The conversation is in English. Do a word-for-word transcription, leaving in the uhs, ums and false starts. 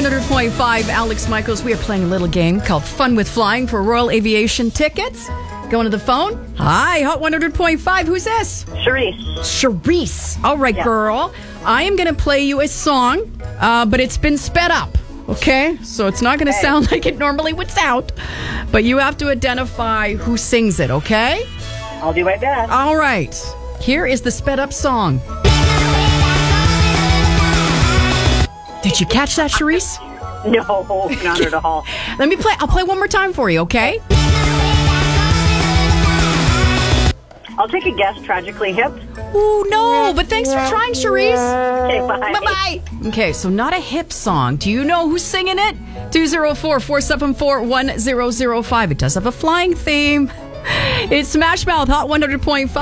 hundred point five, Alex Michaels. We are playing a little game called Fun with Flying for Royal Aviation tickets. Going to the phone. Hi, Hot one hundred point five. Who's this? Charisse. Charisse. All right, Yeah. girl. I am going to play you a song, uh, but it's been sped up. Okay? So it's not going to Okay. sound like it normally would sound. But you have to identify who sings it, okay? I'll do my best. All right. Here is the sped up song. Did you catch that, Charisse? No, not at all. Let me play. I'll play one more time for you, okay? I'll take a guess. Tragically Hip. Ooh, no, but thanks for trying, Charisse. Okay, bye. Bye-bye. Okay, so not a hip song. Do you know who's singing it? two oh four, four seven four, one oh oh five. It does have a flying theme. It's Smash Mouth, Hot one hundred point five.